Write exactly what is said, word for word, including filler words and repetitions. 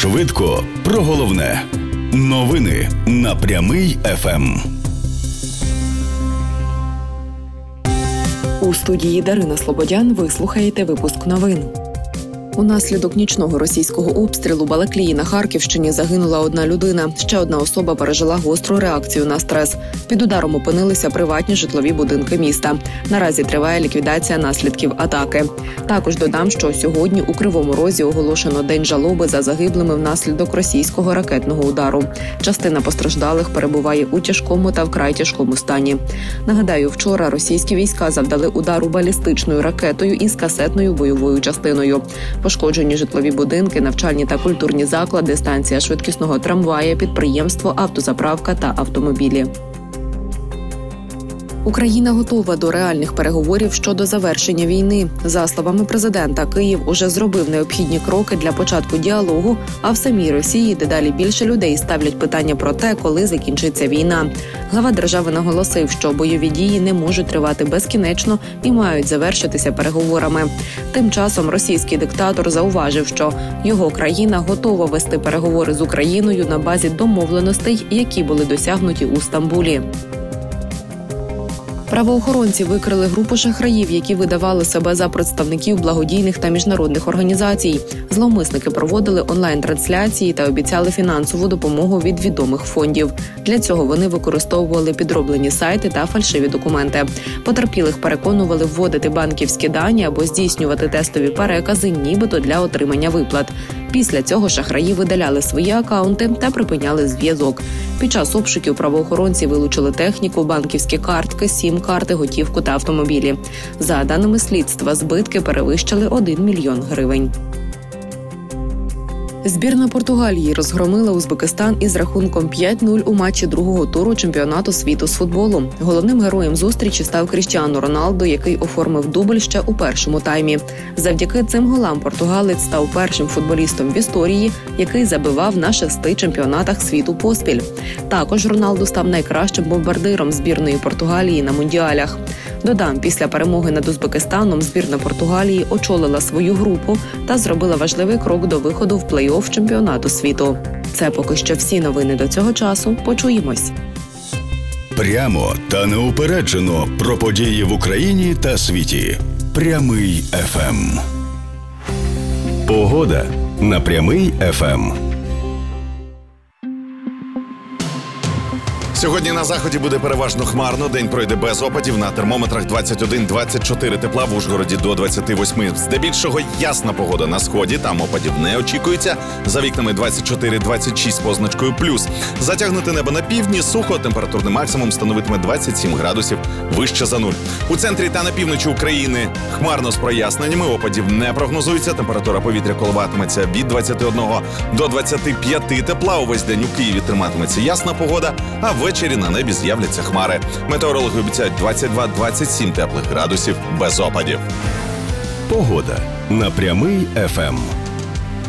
Швидко про головне. Новини на Прямий еф ем. У студії Дарина Слободян ви слухаєте випуск новин. Унаслідок нічного російського обстрілу Балаклії на Харківщині загинула одна людина. Ще одна особа пережила гостру реакцію на стрес. Під ударом опинилися приватні житлові будинки міста. Наразі триває ліквідація наслідків атаки. Також додам, що сьогодні у Кривому Розі оголошено День жалоби за загиблими внаслідок російського ракетного удару. Частина постраждалих перебуває у тяжкому та вкрай тяжкому стані. Нагадаю, вчора російські війська завдали удару балістичною ракетою із касетною бойовою частиною. Пошкоджені житлові будинки, навчальні та культурні заклади, станція швидкісного трамвая, підприємство, автозаправка та автомобілі. Україна готова до реальних переговорів щодо завершення війни. За словами президента, Київ уже зробив необхідні кроки для початку діалогу, а в самій Росії дедалі більше людей ставлять питання про те, коли закінчиться війна. Глава держави наголосив, що бойові дії не можуть тривати безкінечно і мають завершитися переговорами. Тим часом російський диктатор зауважив, що його країна готова вести переговори з Україною на базі домовленостей, які були досягнуті у Стамбулі. Правоохоронці викрили групу шахраїв, які видавали себе за представників благодійних та міжнародних організацій. Зловмисники проводили онлайн-трансляції та обіцяли фінансову допомогу від відомих фондів. Для цього вони використовували підроблені сайти та фальшиві документи. Потерпілих переконували вводити банківські дані або здійснювати тестові перекази, нібито для отримання виплат. Після цього шахраї видаляли свої акаунти та припиняли зв'язок. Під час обшуків правоохоронці вилучили техніку, банківські картки, сім-карти, готівку та автомобілі. За даними слідства, збитки перевищили один мільйон гривень. Збірна Португалії розгромила Узбекистан із рахунком п'ять нуль у матчі другого туру чемпіонату світу з футболу. Головним героєм зустрічі став Кріштіану Роналдо, який оформив дубль ще у першому таймі. Завдяки цим голам португалець став першим футболістом в історії, який забивав на шести чемпіонатах світу поспіль. Також Роналдо став найкращим бомбардиром збірної Португалії на мундіалях. Додам, після перемоги над Узбекистаном збірна Португалії очолила свою групу та зробила важливий крок до виходу в плей-офф чемпіонату світу. Це поки що всі новини до цього часу. Почуємось. Прямо та неупереджено про події в Україні та світі. Прямий еф ем. Погода на Прямий еф ем. Сьогодні на заході буде переважно хмарно, день пройде без опадів, на термометрах двадцять один - двадцять чотири тепла, в Ужгороді до двадцяти восьми. Здебільшого ясна погода на сході, там опадів не очікується, за вікнами двадцять чотири - двадцять шість з позначкою плюс. Затягнуте небо на півдні, сухо, температурний максимум становитиме двадцять сім градусів вище за нуль. У центрі та на півночі України хмарно з проясненнями, опадів не прогнозується, температура повітря коливатиметься від двадцяти одного до двадцяти п'яти тепла, увесь день у Києві триматиметься ясна погода, а ввечері на небі з'являться хмари. Метеорологи обіцяють двадцять два - двадцять сім теплих градусів без опадів. Погода на Прямий еф ем.